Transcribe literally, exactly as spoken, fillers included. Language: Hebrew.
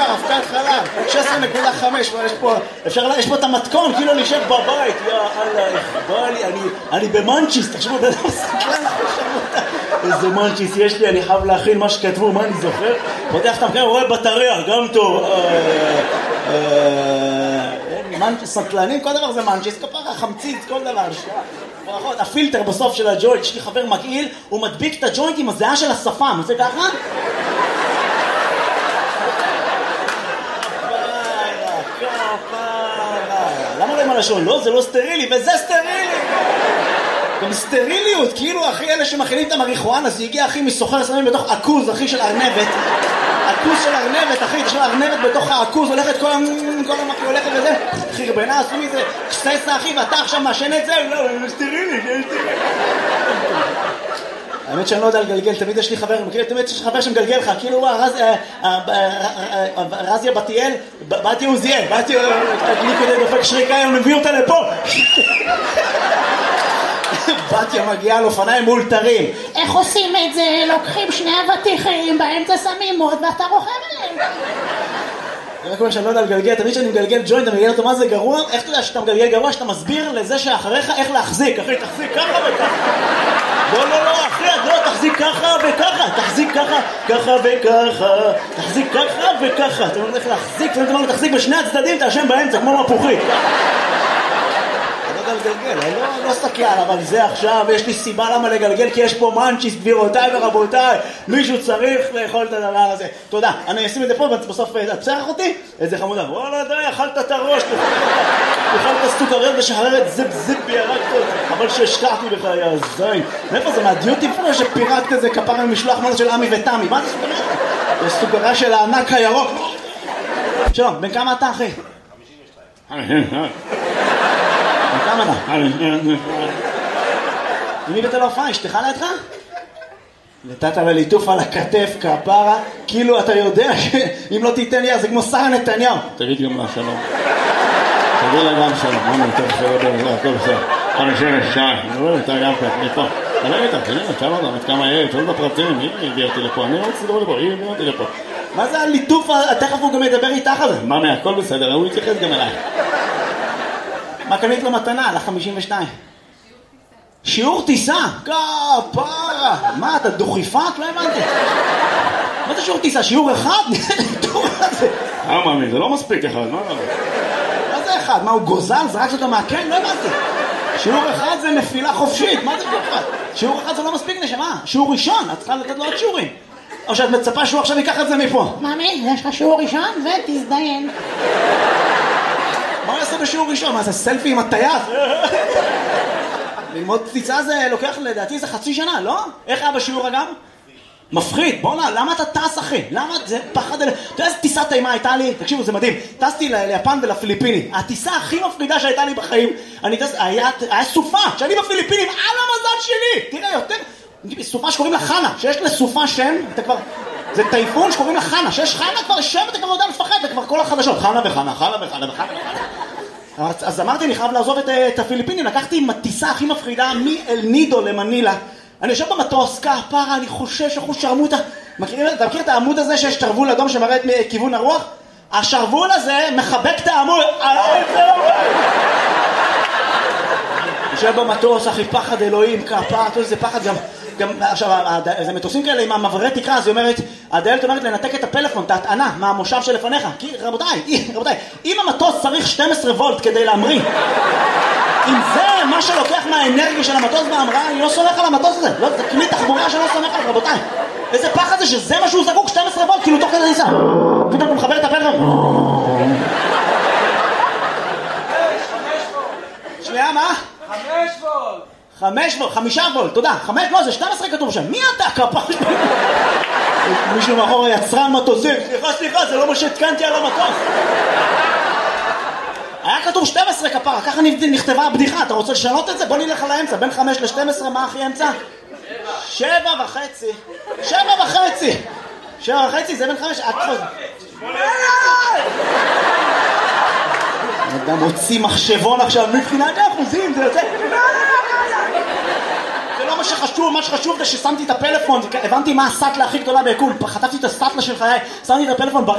אבקת חלב, שש עשרה נקודה חמש, יש פה, אפשר, יש פה את המתכון, כאילו אני יושב בבית, יא אללה, בא לי, אני, אני במנצ'יס, תחשבו, בן אדם סקלן, איזה מנצ'יס יש לי, אני חייב להכין מה שכתבו, מה אני זוכר? פותח את המקרה, רואה בטריה, גם טוב, מנצ'יס, סקלנים, כל דבר זה מנצ'יס, כפרה, חמצית, כל דבר, ברכות, הפילטר בסוף של הג'וינט, יש לי חבר מגעיל, הוא מדביק את הג'וינט עם הזיעה של השפם, זה ככה? למה לא עם הלשון? לא, זה לא סטרילי, וזה סטרילי! גם סטריליות, כאילו אחי אלה שמכינים את המריחואנה, זה הגיע אחי מסוחר סמים בתוך עכוז, אחי של ארנבת. עכוז של ארנבת, אחי, תשמע, ארנבת בתוך העכוז, הולכת כל המקי הולכת וזה. אחי, רבנה, עשו מזה, קססה אחי, ואתה עכשיו מאשן את זה, לא, זה סטרילי, זה סטרילי. האמת שאני לא יודע לגלגל, תמיד יש לי חבר, תמיד יש לי חבר שמגלגל לך, כאילו רזיה בתיאל, באתי עוזיאל, באתי ניקודי דופק שריקה, הם מביא אותה לפה. בתיה מגיעה על אופניים מאולתרים. איך עושים את זה? לוקחים שני אבטיחים, באמצע שמים מוד ואתה רוכב עליהם. זה רק אומר שאני לא יודע לגלגל, תמיד שאני מגלגל ג'וינט, אתה מגלגל אותו מה זה גרוע? איך אתה יודע שאתה מגלגל גרוע? שאתה מסביר לזה שאחריך איך להחזיק. אחי, תחזיק ככה וככה. לא, לא, לא, אחי, לא, תחזיק ככה וככה. תחזיק ככה, ככה וככה. תחזיק ככה וככה. אתה אומר איך להחזיק, ואתה אומר תחזיק בשני הצדדים, תאשם באמצע, כמו מפוחית. לגלגל, אני לא, לא סתכל, אבל זה עכשיו, יש לי סיבה למה לגלגל, כי יש פה מנצ'יס, גבירותיי ורבותיי, מישהו צריך לאכול את הדבר הזה. תודה, אני אשים את זה פה, בסוף תצרח אותי, איזה חמודה, וואלה די, אכלת את הראש, אכלת סוכריות ושחררת זיפ זיפ בירקת, אבל שהשקעתי בך, יא זין. מאיפה זה, מהדיוטי פרו שפירקת איזה כפרה ממשלוח מזה של אמי ותמי, מה זה סוכריה? זה סוכריה של הענק הירוק. שלום, בן כמה אתה אחי? חמישים ושתיים. כמה אתה? מי בתל ההופעה? אשתך לידך? נתת לליטוף על הכתף כפרה, כאילו אתה יודע שאם לא תיתן לי אז זה כמו שרה נתניהו. תגיד גם לה שלום. תגיד לה גם שלום. מה נתן שלום? הכל בסדר. חמישים ושתיים. אני רואה אתה גם כך, מפה. תגיד איתה, תגיד לה, תשאל אותה, את כמה יהיה, תשאל את הפרטים, היא הביאה אותי לפה, אני רוצה לדבר לפה, היא הביאה אותי לפה. מה זה הליטוף? תכף הוא גם ידבר איתך על זה. מה מה, הכל בסדר, הוא יתייחס גם אליי. מה קנית לו מתנה? ל-חמישים ושתיים. שיעור טיסה? כפרה. מה, אתה דוכיפת? לא הבנתי. מה זה שיעור טיסה? שיעור אחד? אה, מאמי, זה לא מספיק אחד, מה? מה זה אחד? מה, הוא גוזל? זרק אותו מהקן? לא הבנתי. שיעור אחד זה נפילה חופשית. מה זה שיעור אחד? שיעור אחד זה לא מספיק נשמה. שיעור ראשון, את צריכה לתת לו עוד שיעורים. או שאת מצפה שהוא עכשיו ייקח את זה מפה. מאמי, יש לך שיעור ראשון ותזדיין. מה הוא יעשה בשיעור ראשון? מה זה סלפי עם הטייס? ללמוד טיסה זה לוקח לדעתי זה חצי שנה, לא? איך היה בשיעור אגב? מפחיד, בוא נע, למה אתה טס אחי? למה זה פחד? אתה יודע איזה טיסה טעימה הייתה לי? תקשיבו, זה מדהים. טסתי ליפן ולפיליפינים. הטיסה הכי מפחידה שהייתה לי בחיים, אני טס, היה, היה סופה, שאני בפיליפינים, על המזל שלי! תראה, יותר, סופה שקוראים לה חנה, שיש לסופה שם, אתה כבר, זה טייפון שקוראים לה חנה, שיש חנה כבר שם, אתה כבר לא יודע לפחד, זה כבר כל החדשות, חנה וחנה, חנה וחנה וחנה וחנה. אז אמרתי, אני חייב לעזוב את, את הפיליפינים, לקחתי עם הטיסה הכי מפחידה מאל נידו למנילה. אני יושב במטוס, כפרה, אני חושש, אחוז שרמוטה. מכירים, אתה מכיר את העמוד הזה שיש שרוול אדום שמראה את כיוון הרוח? השרוול הזה מחבק את העמוד. יושב במטוס, אחי, פחד אלוהים, כפרה, זה פחד גם... גם, עכשיו, זה מטוסים כאלה עם המעברי תקרה, אז היא אומרת, הדיילת אומרת לנתק את הפלאפון, את ההטענה, מהמושב שלפניך. כי, רבותיי, רבותיי, אם המטוס צריך שתים עשרה וולט כדי להמריא, אם זה מה שלוקח מהאנרגיה של המטוס בהמראה, אני לא סומך על המטוס הזה. לא, זה כלי תחבורה שלא סומך על, רבותיי. איזה פחד זה שזה מה שהוא זקוק, שתים עשרה וולט, כאילו תוך כדי ניסה. פתאום הוא מחבר את הפלאפון. שנייה, מה? חמש וולט. חמש וולט, חמישה וולט, תודה. חמש, לא, זה שתים עשרה כתוב שם. מי אתה? כפר? מישהו מאחור יצרן מטוסים. סליחה, סליחה, זה לא מה שהתקנתי על המטוס. היה כתוב שתים עשרה כפרה, ככה נכתבה הבדיחה. אתה רוצה לשנות את זה? בוא נלך על האמצע. בין חמש ל-שתים עשרה, מה הכי אמצע? שבע וחצי. שבע וחצי. שבע וחצי, זה בין חמש. אדם הוציא מחשבון עכשיו, מבחינת האחוזים, זה יוצא... זה לא מה שחשוב, מה שחשוב זה ששמתי את הפלאפון, הבנתי מה הסטלה הכי גדולה ביקום, חטפתי את הסטלה של חיי, שמתי את הפלאפון